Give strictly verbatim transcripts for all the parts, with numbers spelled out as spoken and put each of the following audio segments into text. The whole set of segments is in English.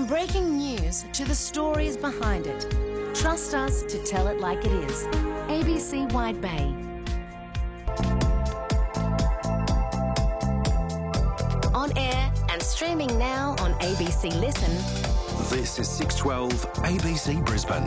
From breaking news to the stories behind it, trust us to tell it like it is. A B C Wide Bay. On air and streaming now on A B C Listen. This is six twelve A B C Brisbane.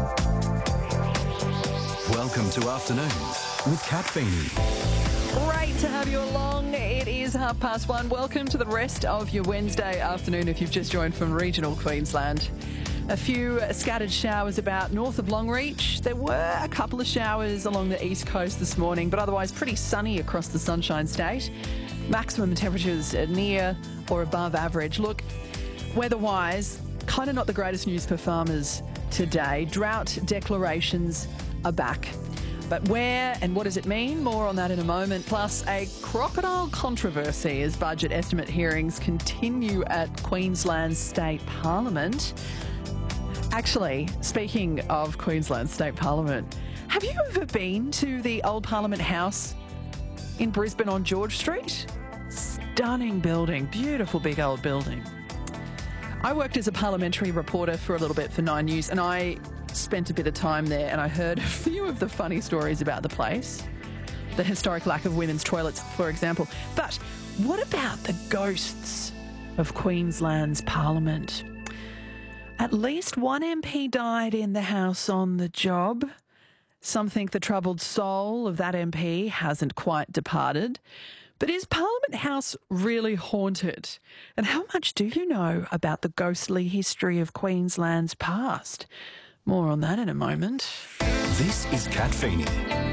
Welcome to Afternoons with Kat Feeney. Great to have you along. It is half past one. Welcome to the rest of your Wednesday afternoon if you've just joined from regional Queensland. A few scattered showers about north of Longreach. There were a couple of showers along the east coast this morning, but otherwise pretty sunny across the Sunshine State. Maximum temperatures near or above average. Look, weather-wise, kind of not the greatest news for farmers today. Drought declarations are back. But where and what does it mean? More on that in a moment. Plus, a crocodile controversy as budget estimate hearings continue at Queensland State Parliament. Actually, speaking of Queensland State Parliament, have you ever been to the old Parliament House in Brisbane on George Street? Stunning building, beautiful big old building. I worked as a parliamentary reporter for a little bit for Nine News, and I spent a bit of time there and I heard a few of the funny stories about the place. The historic lack of women's toilets, for example. But what about the ghosts of Queensland's Parliament? At least one M P died in the House on the job. Some think the troubled soul of that M P hasn't quite departed. But is Parliament House really haunted? And how much do you know about the ghostly history of Queensland's past? More on that in a moment. This is Kat Feeney.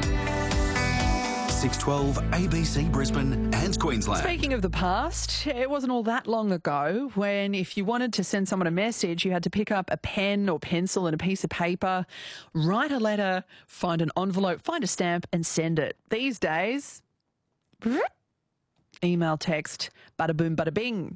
six twelve A B C Brisbane and Queensland. Speaking of the past, it wasn't all that long ago when if you wanted to send someone a message, you had to pick up a pen or pencil and a piece of paper, write a letter, find an envelope, find a stamp and send it. These days, email, text, bada boom, bada bing.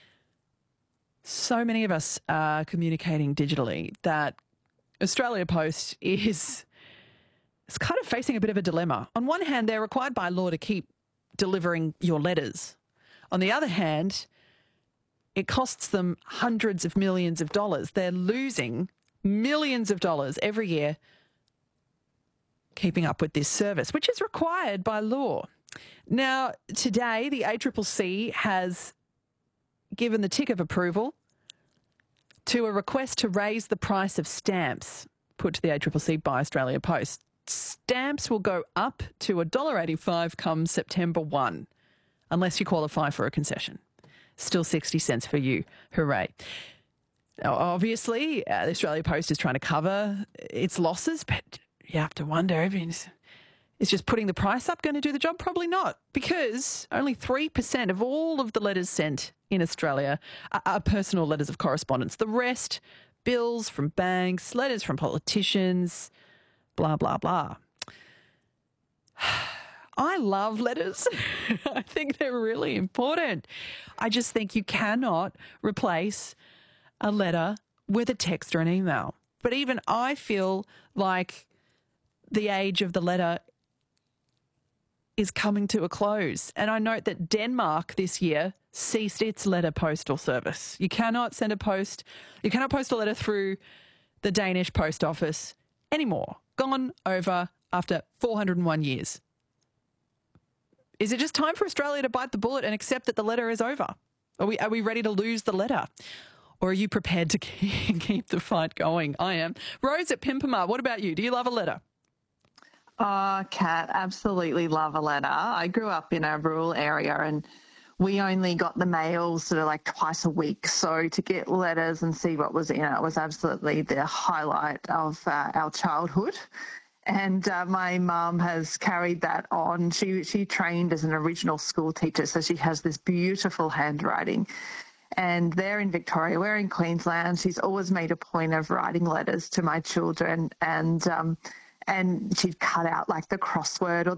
So many of us are communicating digitally that Australia Post is, is kind of facing a bit of a dilemma. On one hand, they're required by law to keep delivering your letters. On the other hand, it costs them hundreds of millions of dollars. They're losing millions of dollars every year keeping up with this service, which is required by law. Now, today, the A C C C has given the tick of approval to a request to raise the price of stamps put to the A C C C by Australia Post. Stamps will go up to one dollar eighty-five come September first, unless you qualify for a concession. Still sixty cents for you. Hooray. Now, obviously, uh, the Australia Post is trying to cover its losses, but you have to wonder, I mean, is just putting the price up going to do the job? Probably not, because only three percent of all of the letters sent in Australia are, are personal letters of correspondence. The rest, bills from banks, letters from politicians, blah, blah, blah. I love letters. I think they're really important. I just think you cannot replace a letter with a text or an email. But even I feel like the age of the letter is coming to a close. And I note that Denmark this year ceased its letter postal service. You cannot send a post, you cannot post a letter through the Danish post office anymore. Gone over after four hundred and one years. Is it just time for Australia to bite the bullet and accept that the letter is over? Are we, are we ready to lose the letter? Or are you prepared to keep the fight going? I am. Rose at Pimpama, what about you? Do you love a letter? Oh, Kat, absolutely love a letter. I grew up in a rural area and we only got the mail sort of like twice a week. So to get letters and see what was in it was absolutely the highlight of uh, our childhood. And uh, my mum has carried that on. She, she trained as an original school teacher, so she has this beautiful handwriting. And they're in Victoria, we're in Queensland. She's always made a point of writing letters to my children and um, and she'd cut out like the crossword or